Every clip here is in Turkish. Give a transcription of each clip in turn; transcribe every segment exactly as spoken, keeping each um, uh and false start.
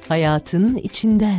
Hayatın içinden.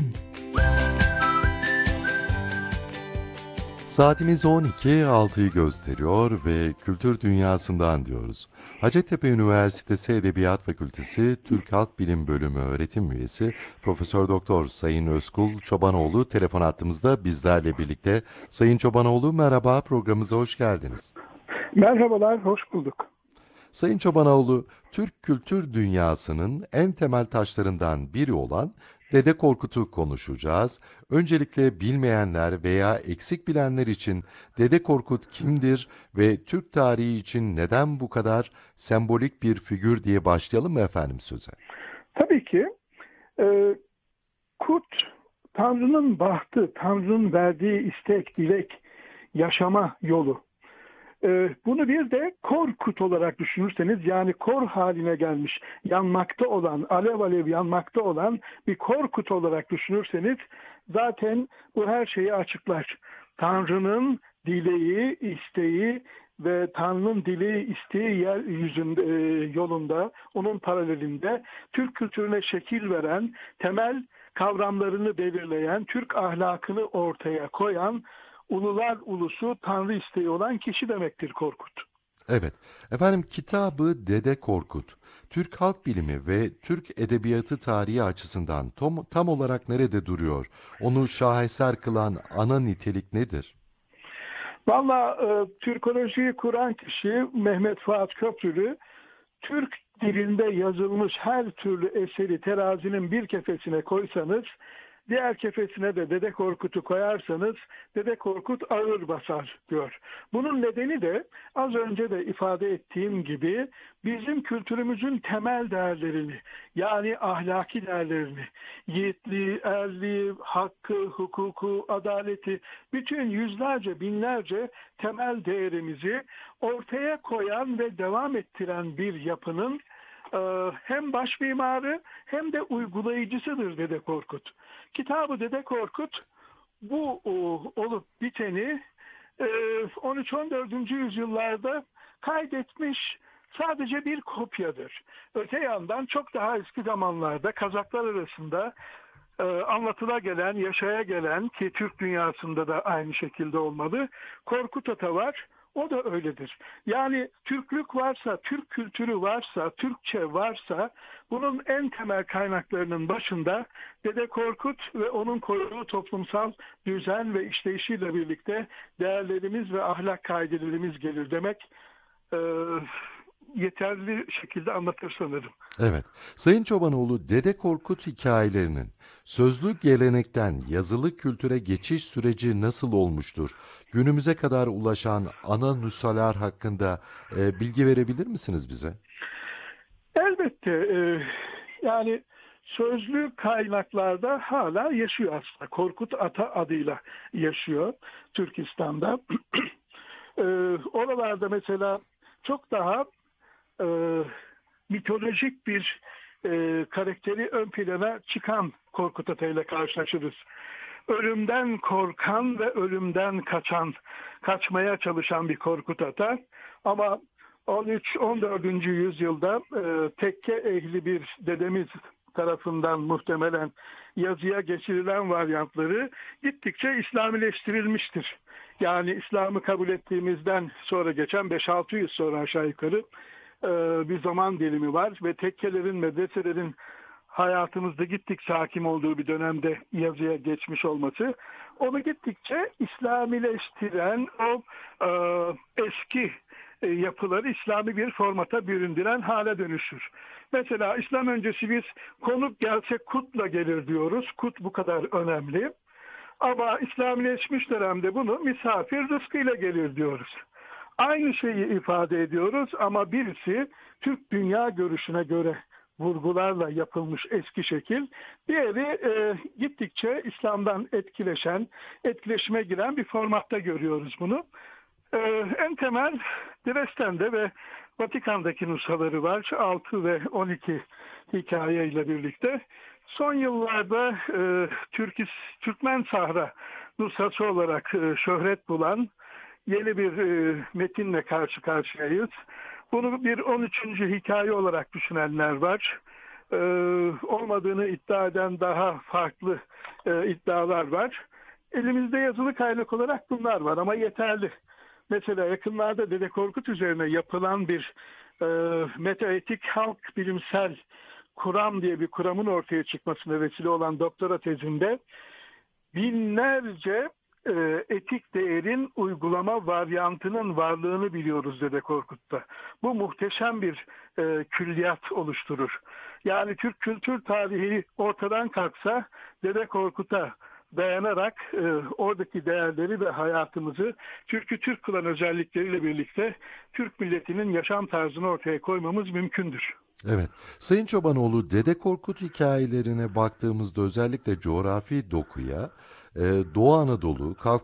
Saatimiz on iki altıyı gösteriyor ve kültür dünyasından diyoruz. Hacettepe Üniversitesi Edebiyat Fakültesi Türk Halk Bilim Bölümü öğretim üyesi Profesör Doktor Sayın Özkul Çobanoğlu telefon hattımızda bizlerle birlikte. Sayın Çobanoğlu merhaba, programımıza hoş geldiniz. Merhabalar, hoş bulduk. Sayın Çobanoğlu, Türk kültür dünyasının en temel taşlarından biri olan Dede Korkut'u konuşacağız. Öncelikle bilmeyenler veya eksik bilenler için Dede Korkut kimdir ve Türk tarihi için neden bu kadar sembolik bir figür diye başlayalım mı efendim söze? Tabii ki e, kurt, Tanrı'nın bahtı, Tanrı'nın verdiği istek, dilek, yaşama yolu. E, bunu bir de kor kut olarak düşünürseniz, yani kor haline gelmiş, yanmakta olan, alev alev yanmakta olan bir kor kut olarak düşünürseniz zaten bu her şeyi açıklar. Tanrı'nın dileği, isteği ve Tanrı'nın dileği, isteği yeryüzünde, e, yolunda, onun paralelinde Türk kültürüne şekil veren, temel kavramlarını belirleyen, Türk ahlakını ortaya koyan, ulular ulusu Tanrı isteği olan kişi demektir Korkut. Evet, efendim kitabı Dede Korkut, Türk halk bilimi ve Türk edebiyatı tarihi açısından tam, tam olarak nerede duruyor? Onu şaheser kılan ana nitelik nedir? Valla e, Türkolojiyi kuran kişi Mehmet Fuat Köprülü, Türk dilinde yazılmış her türlü eseri terazinin bir kefesine koysanız, diğer kefesine de Dede Korkut'u koyarsanız Dede Korkut ağır basar diyor. Bunun nedeni de az önce de ifade ettiğim gibi bizim kültürümüzün temel değerlerini, yani ahlaki değerlerini, yiğitliği, erliği, hakkı, hukuku, adaleti, bütün yüzlerce, binlerce temel değerimizi ortaya koyan ve devam ettiren bir yapının hem baş mimarı hem de uygulayıcısıdır Dede Korkut. Kitabı Dede Korkut bu olup biteni on üç on dördüncü yüzyıllarda kaydetmiş sadece bir kopyadır. Öte yandan çok daha eski zamanlarda Kazaklar arasında anlatıla gelen, yaşaya gelen, ki Türk dünyasında da aynı şekilde olmalı, Korkut Ata var. O da öyledir. Yani Türklük varsa, Türk kültürü varsa, Türkçe varsa bunun en temel kaynaklarının başında Dede Korkut ve onun koyduğu toplumsal düzen ve işleyişiyle birlikte değerlerimiz ve ahlak kaidelerimiz gelir demek e, yeterli şekilde anlatır sanırım. Evet, Sayın Çobanoğlu, Dede Korkut hikayelerinin sözlü gelenekten yazılı kültüre geçiş süreci nasıl olmuştur? Günümüze kadar ulaşan ana nüshalar hakkında e, bilgi verebilir misiniz bize? Elbette. E, yani sözlü kaynaklarda hala yaşıyor aslında. Korkut Ata adıyla yaşıyor Türkistan'da. e, oralarda mesela çok daha e, mitolojik bir e, karakteri ön plana çıkan Korkut Ata ile karşılaşırız. Ölümden korkan ve ölümden kaçan, kaçmaya çalışan bir Korkut Ata. Ama on üç on dördüncü yüzyılda e, tekke ehli bir dedemiz tarafından muhtemelen yazıya geçirilen varyantları gittikçe İslamileştirilmiştir. Yani İslam'ı kabul ettiğimizden sonra geçen beş altı yüz sonra aşağı yukarı e, bir zaman dilimi var ve tekkelerin, medreselerin hayatımızda gittikçe hakim olduğu bir dönemde yazıya geçmiş olması, onu gittikçe İslamileştiren, o e, eski e, yapıları İslami bir formata büründüren hale dönüşür. Mesela İslam öncesi biz konuk gelse kutla gelir diyoruz. Kut bu kadar önemli. Ama İslamileşmiş dönemde bunu misafir rızkıyla gelir diyoruz. Aynı şeyi ifade ediyoruz ama birisi Türk dünya görüşüne göre vurgularla yapılmış eski şekil. Diğeri e, gittikçe İslam'dan etkileşen, etkileşime giren bir formatta görüyoruz bunu. E, en temel Dresden'de ve Vatikan'daki nüshaları var. altı ve on iki hikayeyle birlikte. Son yıllarda e, Türkis, Türkmen Sahra nüshası olarak e, şöhret bulan yeni bir e, metinle karşı karşıyayız. Bunu bir on üçüncü hikaye olarak düşünenler var. e, olmadığını iddia eden daha farklı e, iddialar var. Elimizde yazılı kaynak olarak bunlar var ama yeterli. Mesela yakınlarda Dede Korkut üzerine yapılan bir e, metaetik halk bilimsel kuram diye bir kuramın ortaya çıkmasına vesile olan doktora tezinde binlerce e, etik değerin uygulama varyantının varlığını biliyoruz Dede Korkut'ta. Bu muhteşem bir e, külliyat oluşturur. Yani Türk kültür tarihi ortadan kalksa Dede Korkut'a dayanarak e, oradaki değerleri ve hayatımızı Türk'ü Türk kılan özellikleriyle birlikte Türk milletinin yaşam tarzını ortaya koymamız mümkündür. Evet. Sayın Çobanoğlu, Dede Korkut hikayelerine baktığımızda özellikle coğrafi dokuya, e, Doğu Anadolu,